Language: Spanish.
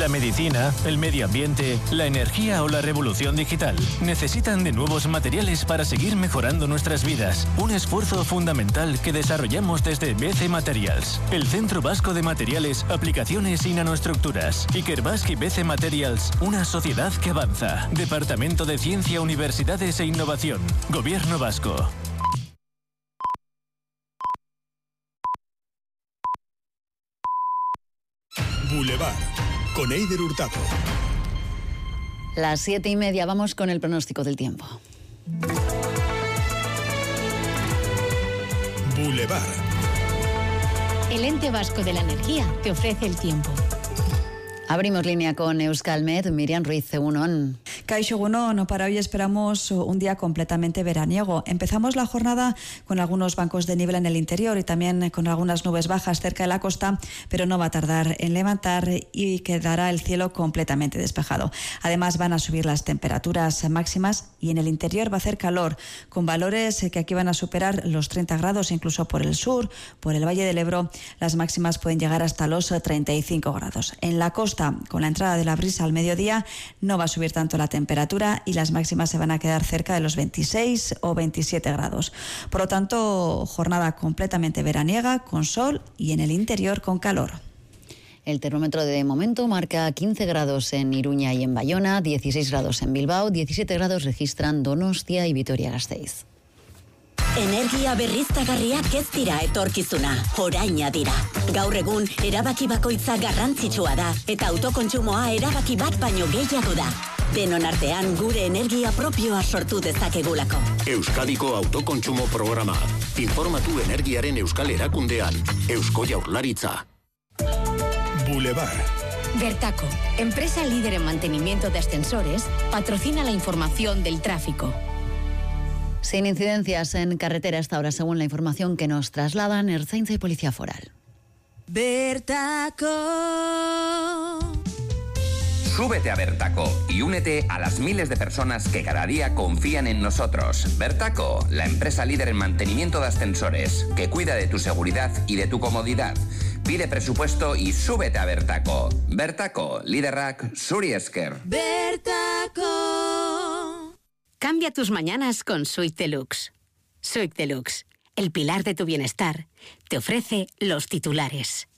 La medicina, el medio ambiente, la energía o la revolución digital necesitan de nuevos materiales para seguir mejorando nuestras vidas. Un esfuerzo fundamental que desarrollamos desde BC Materials, el Centro Vasco de Materiales, Aplicaciones y Nanoestructuras. Ikerbasque y BC Materials, una sociedad que avanza. Departamento de Ciencia, Universidades e Innovación. Gobierno Vasco. Boulevard, con Eider Hurtado. Las 7:30, vamos con el pronóstico del tiempo. Boulevard. El Ente Vasco de la Energía te ofrece el tiempo. Abrimos línea con Euskalmet, Miriam Ruiz, Egunon. Kaixo Egunon, para hoy esperamos un día completamente veraniego. Empezamos la jornada con algunos bancos de niebla en el interior y también con algunas nubes bajas cerca de la costa, pero no va a tardar en levantar y quedará el cielo completamente despejado. Además van a subir las temperaturas máximas y en el interior va a hacer calor, con valores que aquí van a superar los 30 grados, incluso por el sur, por el Valle del Ebro, las máximas pueden llegar hasta los 35 grados. En la costa, con la entrada de la brisa al mediodía, no va a subir tanto la temperatura y las máximas se van a quedar cerca de los 26 o 27 grados. Por lo tanto, jornada completamente veraniega, con sol y en el interior con calor. El termómetro de momento marca 15 grados en Iruña y en Bayona, 16 grados en Bilbao, 17 grados registran Donostia y Vitoria-Gasteiz. Energia berriztagarriak ez dira etorkizuna, oraina dira. Gaur egun, erabaki bakoitza garrantzitsua da, eta autokontsumoa erabaki bat baino gehiago da. Denon artean gure energia propioa sortu dezakegulako. Euskadiko autokontsumo programa. Informatu energiaren euskal erakundean. Eusko Jaurlaritza. Boulevard. Bertaco, empresa líder en mantenimiento de ascensores, patrocina la información del tráfico. Sin incidencias en carretera hasta ahora, según la información que nos trasladan Ertzaintza y Policía Foral. Bertaco. Súbete a Bertaco y únete a las miles de personas que cada día confían en nosotros. Bertaco, la empresa líder en mantenimiento de ascensores, que cuida de tu seguridad y de tu comodidad. Pide presupuesto y súbete a Bertaco. Bertaco, liderrak zuri esker. Bertaco. Cambia tus mañanas con Suite Deluxe. Suite Deluxe, el pilar de tu bienestar, te ofrece los titulares.